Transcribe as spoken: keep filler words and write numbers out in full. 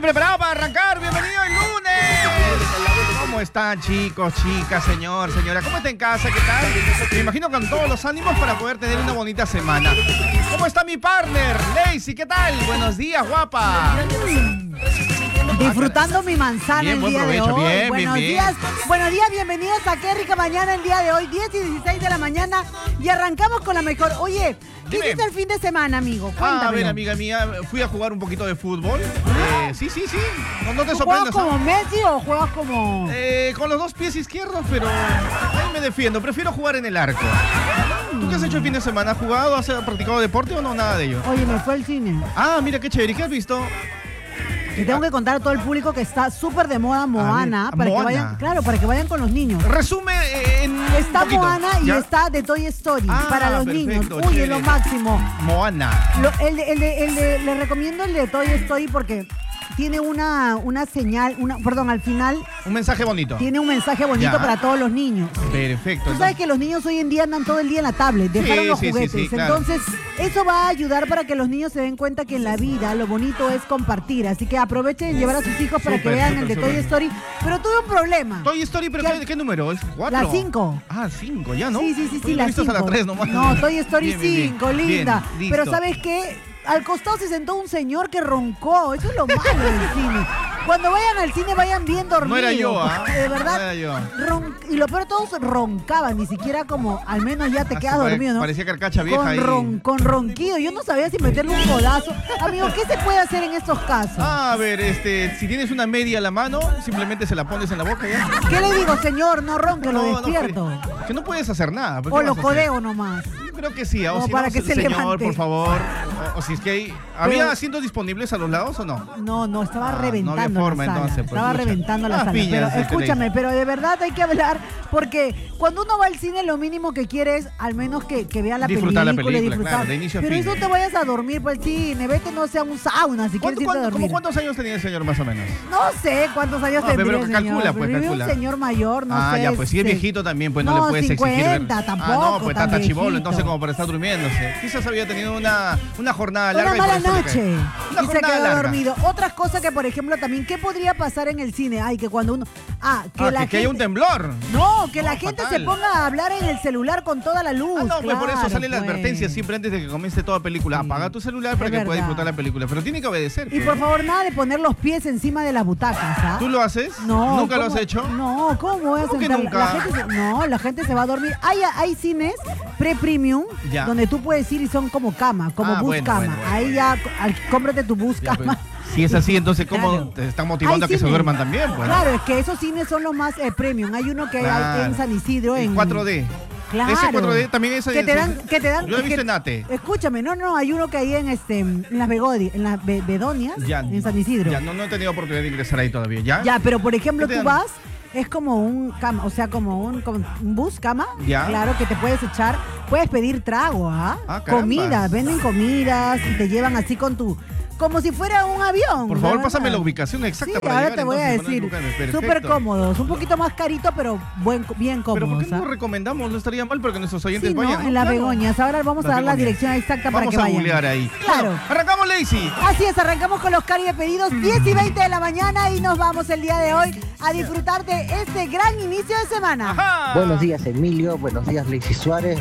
preparado para arrancar? ¡Bienvenido el lunes! ¿Cómo están, chicos, chicas, señor, señora? ¿Cómo está en casa? ¿Qué tal? Me imagino con todos los ánimos para poder tener una bonita semana. ¿Cómo está mi partner, Lacey? ¿Qué tal? Buenos días, guapa. Disfrutando mi manzana bien, el día provecho, de hoy. bien, buenos bien, días, bien. buenos días, bienvenidos a Qué Rica Mañana el día de hoy, diez y dieciséis de la mañana. Y arrancamos con la mejor. Oye, ¿qué Dime. hiciste el fin de semana, amigo? Ah, Cuéntamelo. a ver, amiga mía, fui a jugar un poquito de fútbol. Eh, sí, sí, sí. No, no te ¿Tú juegas sorprendas. como ¿no? Messi o juegas como...? Eh, con los dos pies izquierdos, pero ahí me defiendo. Prefiero jugar en el arco. ¿Tú qué has hecho el fin de semana? ¿Has jugado? ¿Has practicado deporte o no? Nada de ello. Oye, me fue al cine. Ah, mira qué chévere. ¿Qué has visto? Y tengo que contar a todo el público que está súper de moda Moana, Ah, para Moana. que vayan, claro, para que vayan con los niños. Resume eh, en un Está poquito. Moana y ¿Ya? está de Toy Story Ah, para los perfecto, niños. Uy, chévere. es lo máximo. Moana. Lo- el de- el de- el de- les recomiendo el de Toy Story porque tiene una, una señal, una, perdón, al final Un mensaje bonito. tiene un mensaje bonito Ya. para todos los niños. Perfecto. Tú sabes que los niños hoy en día andan todo el día en la tablet, dejaron Sí, los sí, sí, juguetes. sí, claro. Entonces, eso va a ayudar para que los niños se den cuenta que en la vida lo bonito es compartir. Así que aprovechen de llevar a sus hijos para que Súper, vean súper, el de súper. Toy Story. Pero tuve un problema. Toy Story, pero Ya- ¿qué, qué número? ¿Es cuatro? La cinco. Ah, cinco, ya, ¿no? Sí, sí, sí, sí, Oye, la lo viste hasta la cinco. tres nomás. No, Toy Story Bien, bien, bien. cinco, linda. Bien, Pero listo. ¿sabes qué? Al costado se sentó un señor que roncó. Eso es lo malo del cine. Cuando vayan al cine, vayan bien dormidos. No era yo, ¿ah? porque De verdad. No era yo. ron- Y lo peor, todos roncaban. Ni siquiera como, al menos ya te Hasta quedas pare- dormido, ¿no? Parecía carcacha vieja con, ahí. ron- con ronquido. Yo no sabía si meterle un codazo. Amigo, ¿qué se puede hacer en estos casos? Ah, a ver, este, si tienes una media a la mano, simplemente se la pones en la boca ya. ¿Qué le digo, señor? No ronque, lo No, no, despierto. que, que no puedes hacer nada. ¿Qué O lo vas a hacer? codeo nomás. Yo creo que sí, o Como si para no, que se señor, levante. por favor. O, o si es que hay... ¿Había Pero- asientos disponibles a los lados o no? No, no, estaba Ah, no reventando había forma, la sala. entonces, pues, estaba pucha. reventando la Ah, sala. pillas, Pero este, escúchame, Ley. pero de verdad hay que hablar porque cuando uno va al cine lo mínimo que quiere es al menos que, que vea la Disfrutar la película y película, disfrutar. claro, de inicio a pero fin. eso te vayas a dormir por el cine, vete no sea un sauna si quieres ¿Cuánto, irte a cuánto- dormir. ¿cómo cuántos años tenía el señor más o menos? No sé cuántos años No, tendría pero el señor. calcula, pues, Vive calcula. un señor mayor, no ah, sé. ya, pues si es este, viejito también, pues no, no, le puedes exigir. cincuenta, ver- tampoco, Ah, no, pues tan tanta chibolo, viejito. entonces como para estar durmiéndose. Quizás había tenido una, una jornada Una larga. y mala por eso le noche cae. Una y se jornada quedó larga. dormido. Otras cosas que, por ejemplo, también, ¿qué podría pasar en el cine? Ay, que cuando uno... Ah, que Ah, la que, que haya un gente- temblor. No, que la No, gente fatal. se ponga a hablar en el celular con toda la luz. Ah, no, pues por eso claro, sale la pues. advertencia siempre antes de que comience toda película. Apaga tu celular para Es que puedas verdad. disfrutar la película. Pero tiene que obedecer. Y pues. por favor, nada de poner los pies encima de las butacas, ¿ah? ¿Tú lo haces? No. ¿Nunca lo ¿cómo? has hecho? No, ¿cómo voy a ¿Cómo que sentar? nunca? La gente se- no, la gente se va a dormir. Hay, hay cines pre-premium Ya. donde tú puedes ir y son como cama, como Ah, bus bueno, cama. bueno, bueno, Ahí ya, al- cómprate tu bus Ya, cama. pues, si es así, entonces ¿cómo Claro. te están motivando Hay a que se cines. duerman también? Pues, ¿no? Claro, es que esos cines son los más eh, premium. Hay uno que hay Claro. en San Isidro. El en cuatro D. Claro. Ese cuatro D también es... Que te dan, que te dan. Yo lo he visto que- en Ate. Escúchame, no, no, hay uno que hay en este, en las Begodi, en las Be- Bedonias, Ya, en San Isidro. Ya, no, no he tenido oportunidad de ingresar ahí todavía. ¿Ya? Ya, pero por ejemplo, ¿Qué te tú dan? vas, es como un cama, o sea, como un, como un bus cama, Ya. claro, que te puedes echar, puedes pedir trago, ¿ah? Ah, caramba. Comida, venden comidas y te llevan así con tu, como si fuera un avión. Por la favor, verdad. pásame la ubicación exacta Sí, para ahora llegar, te voy a entonces, decir, para no equivocarme. súper Perfecto. cómodos, un poquito más carito, pero buen, bien Pero ¿por cómodos. qué no ¿ah? lo recomendamos? No estaría mal porque nuestros oyentes Sí, ¿no? vayan. ¿no? En las Claro. Begonias. Ahora vamos Las a dar la Begonias. dirección exacta para Vamos que a vayan. googlear ahí. Claro. Bueno, arrancamos, Lacey. Así es, arrancamos con los Cari de pedidos, diez y veinte de la mañana y nos vamos el día de hoy a disfrutar de este gran inicio de semana. Ajá. Buenos días, Emilio. Buenos días, Lacey Suárez.